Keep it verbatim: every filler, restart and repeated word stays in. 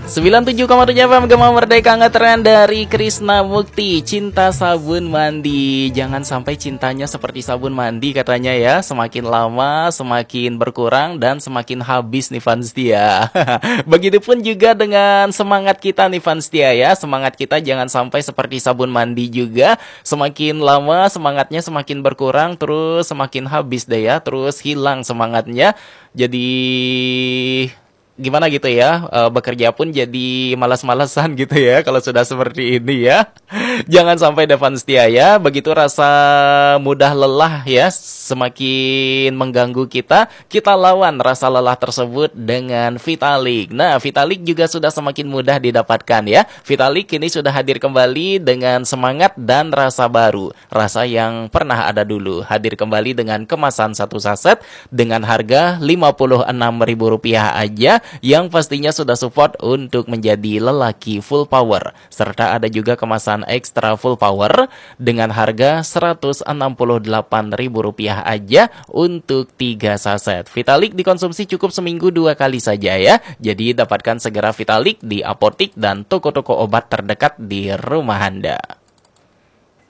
sembilan puluh tujuh koma tujuh F M Gema Merdeka ngetren dari Krisna Mukti. Cinta sabun mandi. Jangan sampai cintanya seperti sabun mandi katanya ya. Semakin lama semakin berkurang dan semakin habis nih fans setia. Begitupun juga dengan semangat kita nih fans setia ya. Semangat kita jangan sampai seperti sabun mandi juga. Semakin lama semangatnya semakin berkurang, terus semakin habis deh ya. Terus hilang semangatnya. Jadi gimana gitu ya, e, bekerja pun jadi malas-malasan gitu ya kalau sudah seperti ini ya. Jangan sampai Devan setia ya. Begitu rasa mudah lelah ya semakin mengganggu kita, kita lawan rasa lelah tersebut dengan Vitalik. Nah, Vitalik juga sudah semakin mudah didapatkan ya. Vitalik kini sudah hadir kembali dengan semangat dan rasa baru, rasa yang pernah ada dulu. Hadir kembali dengan kemasan satu saset dengan harga lima puluh enam ribu rupiah aja, yang pastinya sudah support untuk menjadi lelaki full power. Serta ada juga kemasan ekstra full power dengan harga seratus enam puluh delapan ribu rupiah aja untuk tiga saset. Vitalik dikonsumsi cukup seminggu dua kali saja ya. Jadi dapatkan segera Vitalik di apotik dan toko-toko obat terdekat di rumah Anda.